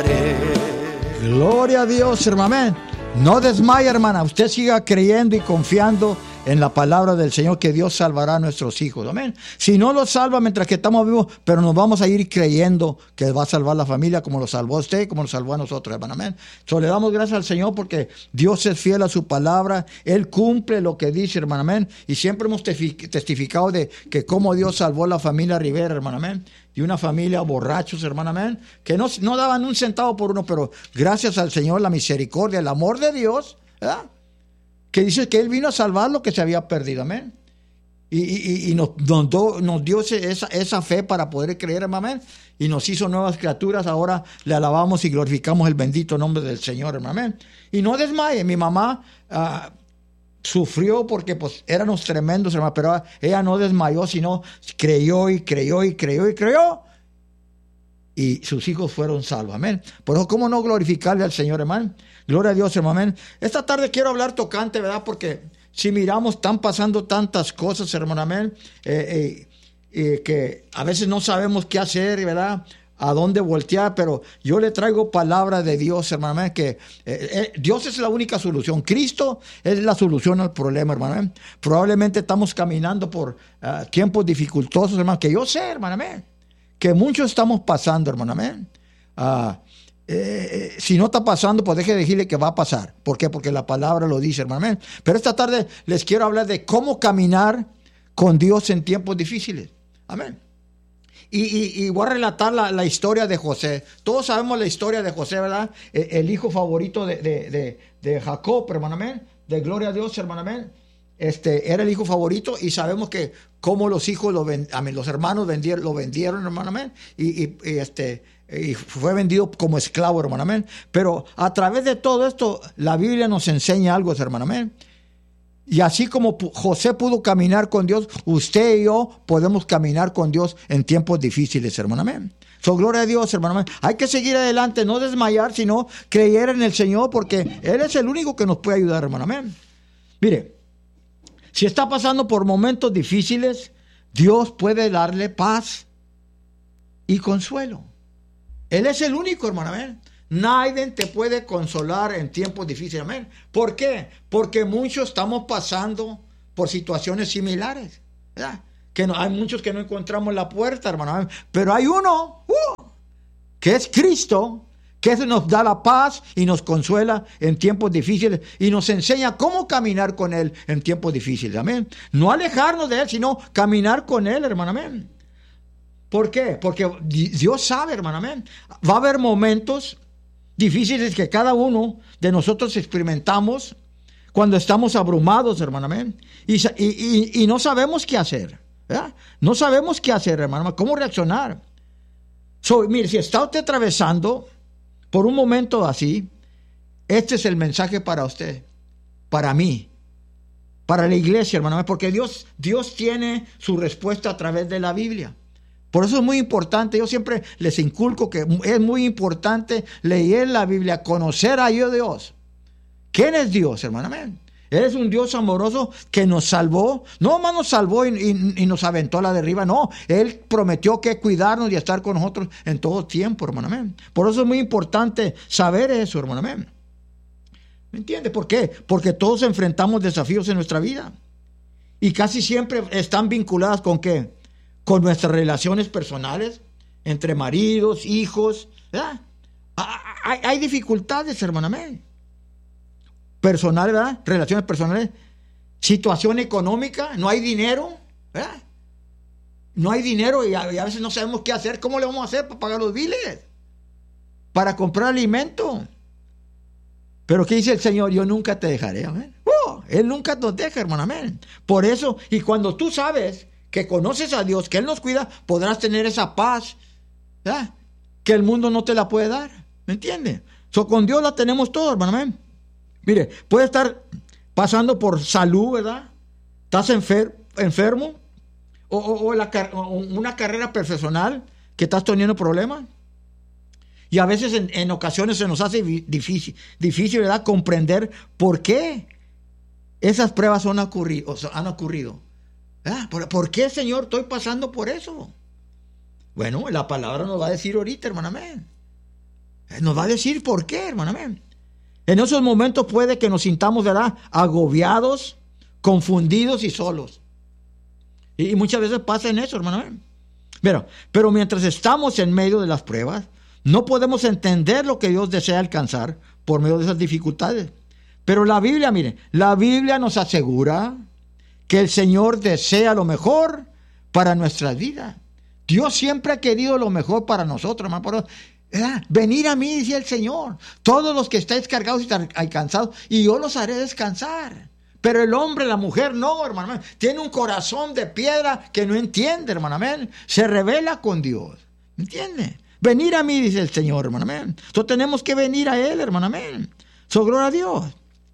Gloria a Dios, hermano. No desmaye, hermana. Usted siga creyendo y confiando en la palabra del Señor, que Dios salvará a nuestros hijos. Amén. Si no los salva mientras que estamos vivos, pero nos vamos a ir creyendo que va a salvar la familia, como lo salvó a usted, como lo salvó a nosotros, hermano. Amén. Le damos gracias al Señor porque Dios es fiel a su palabra. Él cumple lo que dice, hermano. Amén. Y siempre hemos testificado de que cómo Dios salvó a la familia Rivera, hermano. Amén. Y una familia borrachos, hermano. Amén. Que no daban un centavo por uno, pero gracias al Señor, la misericordia, el amor de Dios, ¿verdad? Que dice que Él vino a salvar lo que se había perdido, amén. Y nos dio esa fe para poder creer, amén. Y nos hizo nuevas criaturas. Ahora le alabamos y glorificamos el bendito nombre del Señor, amén. Y no desmaye. Mi mamá sufrió porque pues éramos tremendos, hermano, pero ella no desmayó, sino creyó y creyó y creyó y creyó. Y sus hijos fueron salvos, amén. Por eso, ¿cómo no glorificarle al Señor, hermano? Gloria a Dios, hermano, amén. Esta tarde quiero hablar tocante, ¿verdad? Porque si miramos, están pasando tantas cosas, hermano, amén, que a veces no sabemos qué hacer, ¿verdad? A dónde voltear, pero yo le traigo palabra de Dios, hermano, amén, que Dios es la única solución. Cristo es la solución al problema, hermano, amén. Probablemente estamos caminando por tiempos dificultosos, hermano, que yo sé, hermano, amén, que muchos estamos pasando, hermano, amén. Si no está pasando, pues deje de decirle que va a pasar. ¿Por qué? Porque la palabra lo dice, hermano, amén. Pero esta tarde les quiero hablar de cómo caminar con Dios en tiempos difíciles, amén. Y voy a relatar la historia de José. Todos sabemos la historia de José, ¿verdad? El hijo favorito de Jacob, hermano, amén. De gloria a Dios, hermano, amén. Era el hijo favorito, y sabemos que cómo los hijos los hermanos lo vendieron, hermano, amén. Y fue vendido como esclavo, hermano, amén. Pero a través de todo esto, la Biblia nos enseña algo, hermano, amén. Y así como José pudo caminar con Dios, usted y yo podemos caminar con Dios en tiempos difíciles, hermano, amén. Gloria a Dios, hermano, amén. Hay que seguir adelante, no desmayar, sino creer en el Señor, porque Él es el único que nos puede ayudar, hermano, amén. Mire, si está pasando por momentos difíciles, Dios puede darle paz y consuelo. Él es el único, hermano, amén. Nadie te puede consolar en tiempos difíciles, amén. ¿Por qué? Porque muchos estamos pasando por situaciones similares, ¿verdad? Hay muchos que no encontramos la puerta, hermano, amén. Pero hay uno, que es Cristo, que nos da la paz y nos consuela en tiempos difíciles y nos enseña cómo caminar con Él en tiempos difíciles, amén. No alejarnos de Él, sino caminar con Él, hermano, amén. ¿Por qué? Porque Dios sabe, hermano, amén. Va a haber momentos difíciles que cada uno de nosotros experimentamos cuando estamos abrumados, hermano, amén. Y no sabemos qué hacer, ¿verdad? No sabemos qué hacer, hermano, cómo reaccionar. Mire, si está usted atravesando por un momento así, este es el mensaje para usted, para mí, para la iglesia, hermano, porque Dios tiene su respuesta a través de la Biblia. Por eso es muy importante, yo siempre les inculco que es muy importante leer la Biblia, conocer a Dios. ¿Quién es Dios, hermano? Amén. Él es un Dios amoroso que nos salvó, no más nos salvó y nos aventó a la derriba, no. Él prometió que cuidarnos y estar con nosotros en todo tiempo, hermano, amén. Por eso es muy importante saber eso, hermano, amén. ¿Me entiende? ¿Por qué? Porque todos enfrentamos desafíos en nuestra vida. Y casi siempre están vinculadas ¿con qué? Con nuestras relaciones personales, entre maridos, hijos, ¿verdad? Hay dificultades, hermano, amén. Personales, ¿verdad? Relaciones personales, situación económica, no hay dinero, ¿verdad? No hay dinero y a veces no sabemos qué hacer. ¿Cómo le vamos a hacer para pagar los biles? Para comprar alimento. Pero ¿qué dice el Señor? Yo nunca te dejaré, amén. Él nunca nos deja, hermano, amén. Por eso, y cuando tú sabes que conoces a Dios, que Él nos cuida, podrás tener esa paz, ¿verdad? Que el mundo no te la puede dar, ¿me entiendes? Con Dios la tenemos todo, hermano, amén. Mire, puede estar pasando por salud, ¿verdad? Estás enfermo, o una carrera profesional que estás teniendo problemas. Y a veces en ocasiones se nos hace difícil, ¿verdad? Comprender por qué esas pruebas han ocurrido. ¿Ah? ¿Por qué, Señor, estoy pasando por eso? Bueno, la palabra nos va a decir ahorita, hermano, amén. Nos va a decir por qué, hermano. Amén. En esos momentos puede que nos sintamos, ¿verdad?, agobiados, confundidos y solos. Y muchas veces pasa en eso, hermano. Amén. Pero mientras estamos en medio de las pruebas, no podemos entender lo que Dios desea alcanzar por medio de esas dificultades. Pero la Biblia, miren, la Biblia nos asegura que el Señor desea lo mejor para nuestras vidas. Dios siempre ha querido lo mejor para nosotros, hermano. Venid a mí, dice el Señor, todos los que estáis cargados y cansados, y yo los haré descansar. Pero el hombre, la mujer, no, hermano. Tiene un corazón de piedra que no entiende, hermano. Se rebela con Dios. ¿Entiende? Venir a mí, dice el Señor, hermano. Entonces tenemos que venir a Él, hermano. Gloria a Dios.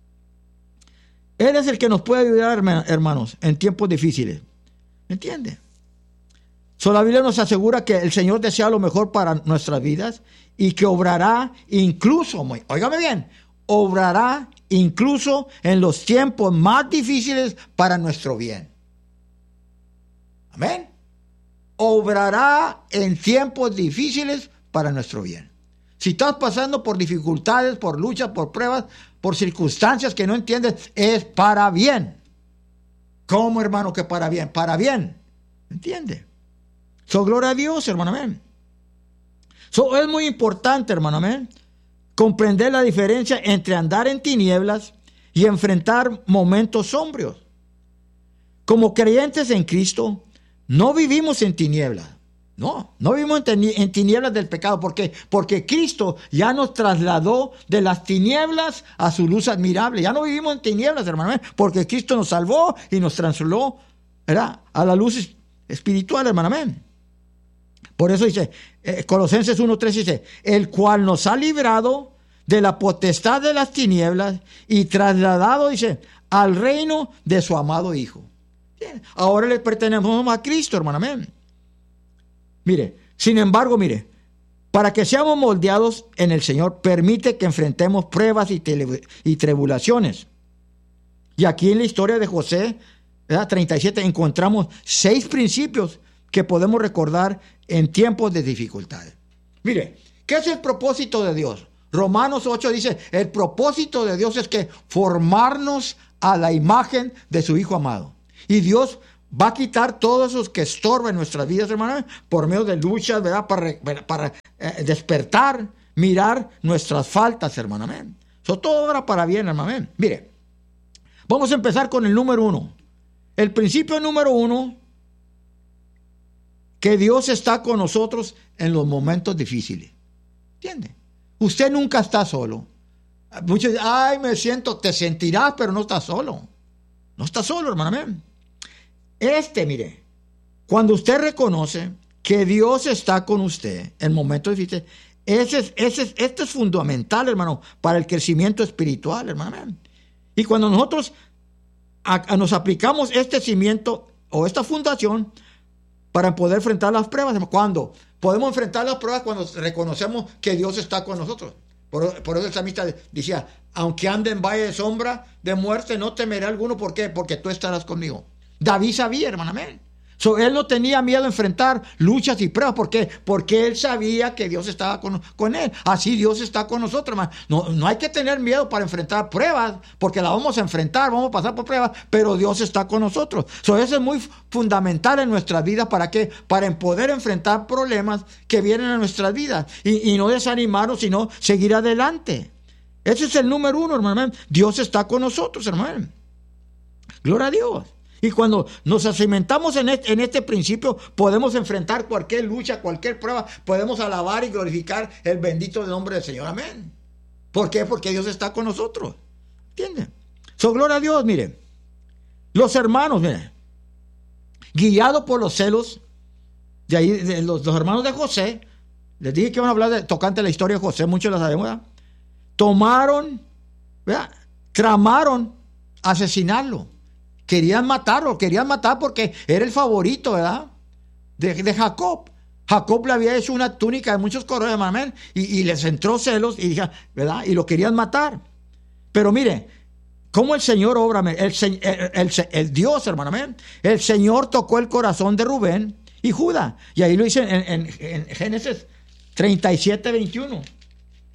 Él es el que nos puede ayudar, hermanos, en tiempos difíciles. ¿Me entiende? La Biblia nos asegura que el Señor desea lo mejor para nuestras vidas y que obrará incluso, óigame bien, obrará incluso en los tiempos más difíciles para nuestro bien. Amén. Obrará en tiempos difíciles para nuestro bien. Si estás pasando por dificultades, por luchas, por pruebas, por circunstancias que no entiendes, es para bien. ¿Cómo, hermano, que para bien? Para bien. ¿Entiende? Gloria a Dios, hermano. Amén. Es muy importante, hermano. Amén. Comprender la diferencia entre andar en tinieblas y enfrentar momentos sombríos. Como creyentes en Cristo, no vivimos en tinieblas. No vivimos en tinieblas del pecado. ¿Por qué? Porque Cristo ya nos trasladó de las tinieblas a su luz admirable. Ya no vivimos en tinieblas, hermano, porque Cristo nos salvó y nos trasladó, ¿verdad?, a la luz espiritual, hermano. Amén. Por eso dice, Colosenses 1:3 dice, el cual nos ha librado de la potestad de las tinieblas y trasladado, dice, al reino de su amado Hijo. Bien. Ahora le pertenecemos a Cristo, hermano. Amén. Sin embargo, para que seamos moldeados en el Señor, permite que enfrentemos pruebas y tribulaciones. Y aquí en la historia de José, ¿verdad?, 37, encontramos 6 principios que podemos recordar en tiempos de dificultades. ¿Qué es el propósito de Dios? Romanos 8 dice, el propósito de Dios es que formarnos a la imagen de su Hijo amado. Y Dios va a quitar todos esos que estorban nuestras vidas, hermano, por medio de luchas, ¿verdad?, para despertar, mirar nuestras faltas, hermano. Amén. Todo obra para bien, hermano. Amén. Vamos a empezar con el número 1. El principio número 1, que Dios está con nosotros en los momentos difíciles. ¿Entiende? Usted nunca está solo. Muchos dicen, te sentirás, pero no estás solo. No estás solo, hermano. Amén. Cuando usted reconoce que Dios está con usted en momentos difíciles, este es fundamental, hermano, para el crecimiento espiritual, hermano. Y cuando nosotros nos aplicamos este cimiento o esta fundación para poder enfrentar las pruebas, ¿cuándo? Podemos enfrentar las pruebas cuando reconocemos que Dios está con nosotros. Por eso el salmista decía, aunque ande en valle de sombra de muerte, no temeré alguno. ¿Por qué? Porque tú estarás conmigo. David sabía, hermano. Amén. Él no tenía miedo a enfrentar luchas y pruebas. ¿Por qué? Porque él sabía que Dios estaba con él. Así Dios está con nosotros, hermano. No hay que tener miedo para enfrentar pruebas, porque las vamos a enfrentar, vamos a pasar por pruebas, pero Dios está con nosotros. Eso es muy fundamental en nuestras vidas. ¿Para qué? Para poder enfrentar problemas que vienen a nuestras vidas y no desanimarnos, sino seguir adelante. Ese es el número 1, hermano. Dios está con nosotros, hermano. Gloria a Dios. Y cuando nos cimentamos en este principio, podemos enfrentar cualquier lucha, cualquier prueba, podemos alabar y glorificar el bendito nombre del Señor. Amén. ¿Por qué? Porque Dios está con nosotros. ¿Entienden? Gloria a Dios, los hermanos, guiados por los celos de los hermanos de José, les dije que iban a hablar tocante la historia de José, muchos la sabemos, ¿verdad? Tramaron asesinarlo. Querían matar porque era el favorito, ¿verdad?, de Jacob. Jacob le había hecho una túnica de muchos colores, hermano, y les entró celos, ¿verdad?, y lo querían matar. Pero cómo el Señor obra, el Dios, hermano, el Señor tocó el corazón de Rubén y Judá. Y ahí lo dice en Génesis 37:21.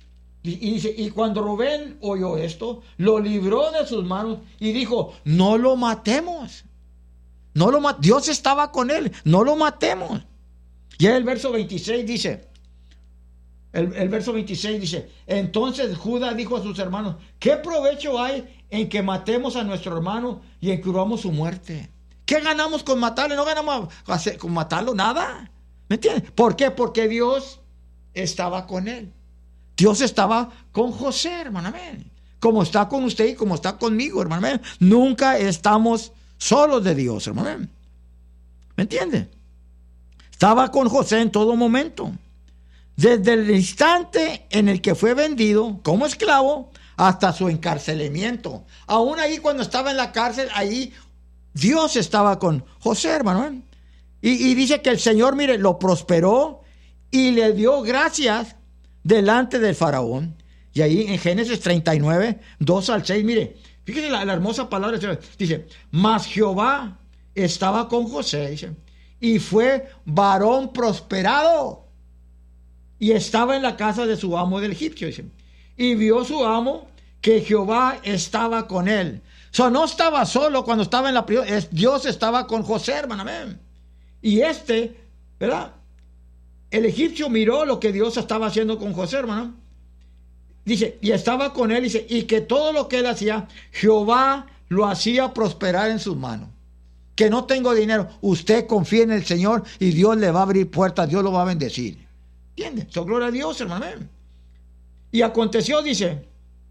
Y dice, y cuando Rubén oyó esto, lo libró de sus manos y dijo, no lo matemos. Dios estaba con él, no lo matemos. Y el verso 26 dice, el verso 26 dice, entonces Judá dijo a sus hermanos, ¿qué provecho hay en que matemos a nuestro hermano y encubamos su muerte? ¿Qué ganamos con matarle? No ganamos con matarlo nada. ¿Me entiendes? ¿Por qué? Porque Dios estaba con él. Dios estaba con José, hermano, amén. Como está con usted y como está conmigo, hermano, amén. Nunca estamos solos de Dios, hermano, amén. ¿Me entiende? Estaba con José en todo momento. Desde el instante en el que fue vendido como esclavo hasta su encarcelamiento. Aún ahí cuando estaba en la cárcel, ahí Dios estaba con José, hermano. Y dice que el Señor, mire, lo prosperó y le dio gracias delante del faraón. Y ahí en Génesis 39, 2 al 6, mire, fíjese la hermosa palabra. Dice, mas Jehová estaba con José, dice, y fue varón prosperado. Y estaba en la casa de su amo del egipcio, dice. Y vio su amo que Jehová estaba con él. O sea, no estaba solo cuando estaba en la prisión. Dios estaba con José, hermano. Amén. Y ¿verdad? El egipcio miró lo que Dios estaba haciendo con José, hermano. Dice, y estaba con él, dice, y que todo lo que él hacía, Jehová lo hacía prosperar en sus manos. Que no tengo dinero. Usted confía en el Señor y Dios le va a abrir puertas, Dios lo va a bendecir. ¿Entiendes? So, gloria a Dios, hermano. Y aconteció, dice,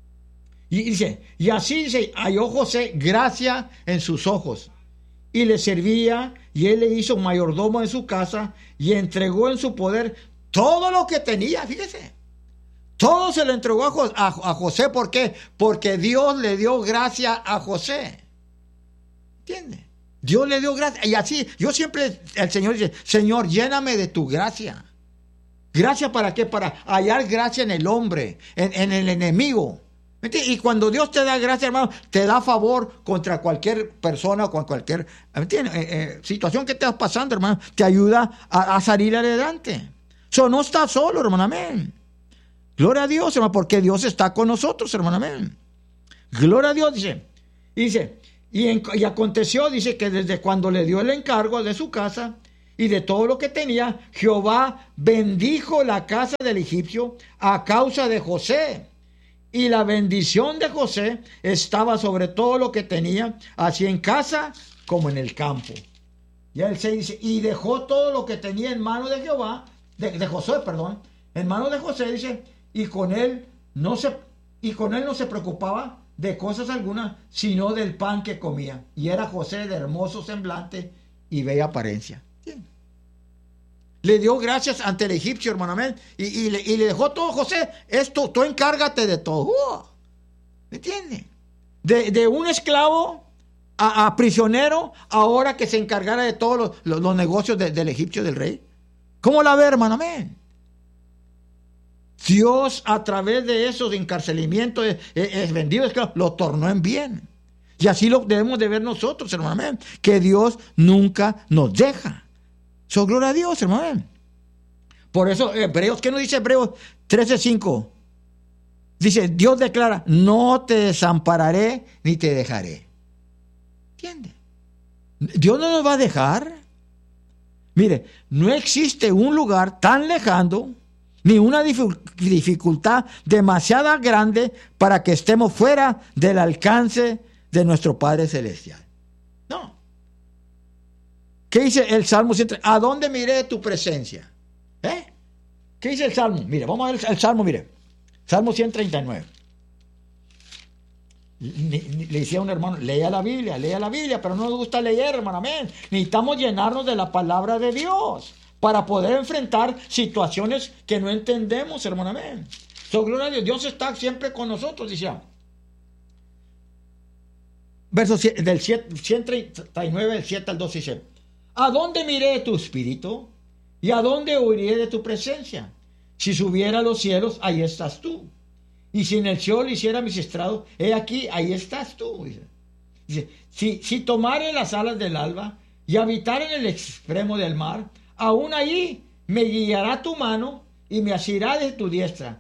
y así dice, halló José gracia en sus ojos, y le servía, y él le hizo mayordomo en su casa, y entregó en su poder todo lo que tenía, fíjese. Todo se lo entregó a José, ¿por qué? Porque Dios le dio gracia a José. ¿Entiende? Dios le dio gracia, y así, yo siempre, el Señor dice, Señor, lléname de tu gracia. ¿Gracia para qué? Para hallar gracia en el hombre, en el enemigo. ¿Entiendes? Y cuando Dios te da gracia, hermano, te da favor contra cualquier persona o con cualquier situación que estés pasando, hermano, te ayuda a salir adelante. No estás solo, hermano, amén. Gloria a Dios, hermano, porque Dios está con nosotros, hermano, amén. Gloria a Dios, dice, y aconteció, dice, que desde cuando le dio el encargo de su casa y de todo lo que tenía, Jehová bendijo la casa del egipcio a causa de José. Y la bendición de José estaba sobre todo lo que tenía, así en casa como en el campo. Ya el 6 dice, y dejó todo lo que tenía en manos de Jehová, de José, perdón, en manos de José, dice, y con él no se preocupaba de cosas algunas, sino del pan que comía. Y era José de hermoso semblante y bella apariencia. Le dio gracias ante el egipcio, hermano, amén. Y le dejó todo, José, esto, tú encárgate de todo. ¿Me entiendes? De un esclavo a prisionero, ahora que se encargara de todos los negocios del egipcio, del rey. ¿Cómo la ve, hermano, amén? Dios, a través de esos encarcelamientos, vendido esclavo, lo tornó en bien. Y así lo debemos de ver nosotros, hermano, amén. Que Dios nunca nos deja. Gloria a Dios, hermano. Por eso, Hebreos, ¿qué nos dice Hebreos 13:5? Dice, Dios declara, no te desampararé ni te dejaré. ¿Entiende? Dios no nos va a dejar. Mire, no existe un lugar tan lejano, ni una dificultad demasiado grande para que estemos fuera del alcance de nuestro Padre Celestial. No. ¿Qué dice el Salmo 100? ¿A dónde miré tu presencia? ¿Qué dice el Salmo? Mire, vamos a ver el Salmo, mire. Salmo 139. Le decía a un hermano, lea la Biblia, pero no nos gusta leer, hermano, amén. Necesitamos llenarnos de la palabra de Dios para poder enfrentar situaciones que no entendemos, hermano, amén. Gloria a Dios, Dios está siempre con nosotros, decía. Verso del 139, del 7 al 12 dice, ¿a dónde miré tu espíritu? ¿Y a dónde huiré de tu presencia? Si subiera a los cielos, ahí estás tú. Y si en el Seol hiciera mis estrados, he aquí, ahí estás tú. Dice, si tomare las alas del alba y habitar en el extremo del mar, aún ahí me guiará tu mano y me asirá de tu diestra.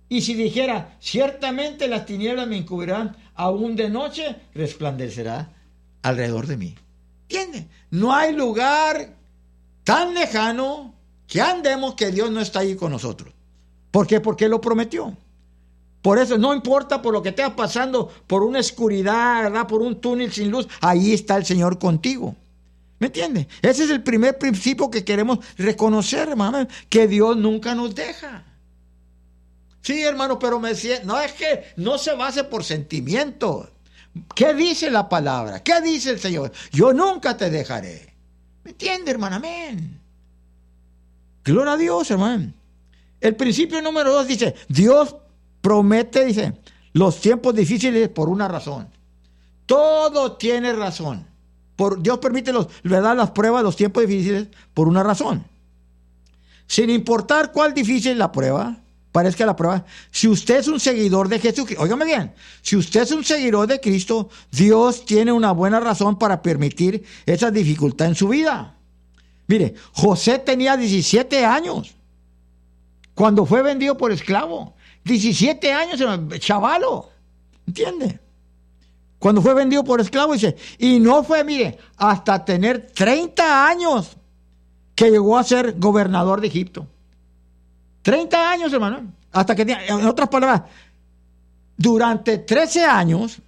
Y si dijera, ciertamente las tinieblas me encubrirán, aún de noche resplandecerá alrededor de mí. ¿Entiendes? No hay lugar tan lejano que andemos que Dios no está ahí con nosotros. ¿Por qué? Porque Él lo prometió. Por eso no importa por lo que estés pasando, por una oscuridad, ¿verdad? Por un túnel sin luz, ahí está el Señor contigo. ¿Me entiendes? Ese es el primer principio que queremos reconocer, hermano, que Dios nunca nos deja. Sí, hermano, pero no es que no se base por sentimientos. ¿Qué dice la palabra? ¿Qué dice el Señor? Yo nunca te dejaré. ¿Me entiende, hermano? Amén. Gloria a Dios, hermano. El principio número 2 dice, Dios promete, dice, los tiempos difíciles por una razón. Todo tiene razón. Dios permite las pruebas, los tiempos difíciles por una razón. Sin importar cuál difícil la prueba, parezca la prueba, si usted es un seguidor de Jesucristo, óigame bien, si usted es un seguidor de Cristo, Dios tiene una buena razón para permitir esa dificultad en su vida. Mire, José tenía 17 años cuando fue vendido por esclavo. 17 años, chavalo, ¿entiende? Cuando fue vendido por esclavo, dice, y no fue, mire, hasta tener 30 años que llegó a ser gobernador de Egipto. 30 años, hermano. Hasta que, en otras palabras, durante 13 años,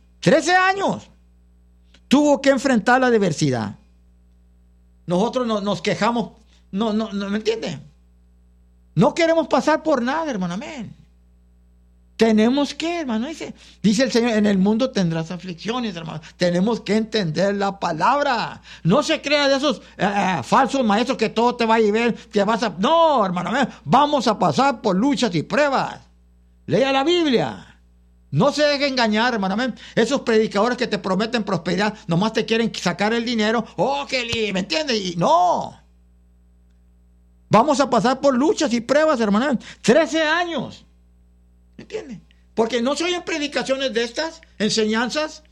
tuvo que enfrentar la adversidad. Nosotros nos quejamos, no, ¿me entiende? No queremos pasar por nada, hermano, amén. Tenemos que, hermano, dice el Señor, en el mundo tendrás aflicciones, hermano. Tenemos que entender la palabra. No se crea de esos falsos maestros que todo te va a ir, que vas a... No, hermano, vamos a pasar por luchas y pruebas. Lea la Biblia. No se deje engañar, hermano. Esos predicadores que te prometen prosperidad, nomás te quieren sacar el dinero. Oh, ¿me entiendes? Y no. Vamos a pasar por luchas y pruebas, hermano. 13 años. ¿Me entiende? Porque no se oyen predicaciones de estas, enseñanzas.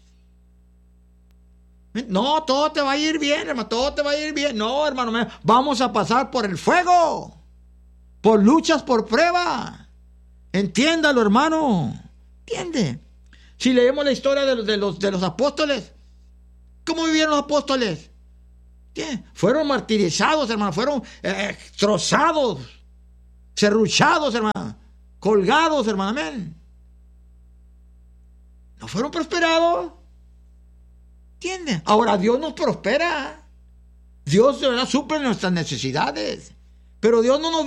No, todo te va a ir bien, hermano, todo te va a ir bien. No, hermano, vamos a pasar por el fuego, por luchas, por prueba. Entiéndalo, hermano. ¿Entiende? Si leemos la historia de los apóstoles, ¿cómo vivieron los apóstoles? ¿Entiende? Fueron martirizados, hermano, fueron trozados, serruchados, hermano. Colgados, hermano, amén. No fueron prosperados. ¿Entienden? Ahora Dios nos prospera. Dios de verdad suple nuestras necesidades. Pero Dios no nos